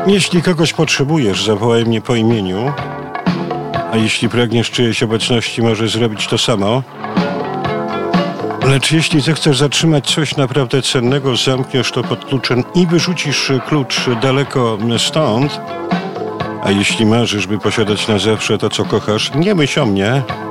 Jeśli kogoś potrzebujesz, zawołaj mnie po imieniu, a jeśli pragniesz czyjejś obecności, możesz zrobić to samo. Lecz jeśli zechcesz zatrzymać coś naprawdę cennego, zamkniesz to pod kluczem i wyrzucisz klucz daleko stąd. A jeśli marzysz, by posiadać na zawsze to, co kochasz, nie myśl o mnie.